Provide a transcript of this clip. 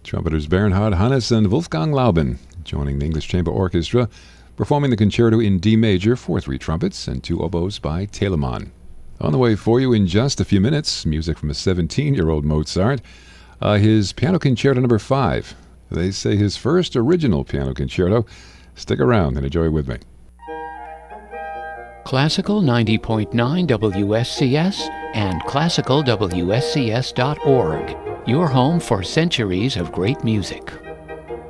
Trumpeters Bernhard Hannes and Wolfgang Lauben joining the English Chamber Orchestra, performing the concerto in D major for 3 trumpets and 2 oboes by Telemann. On the way for you in just a few minutes, music from a 17-year-old Mozart, his Piano Concerto No. 5. They say his first original piano concerto. Stick around and enjoy with me. Classical 90.9 WSCS and classicalwscs.org. Your home for centuries of great music.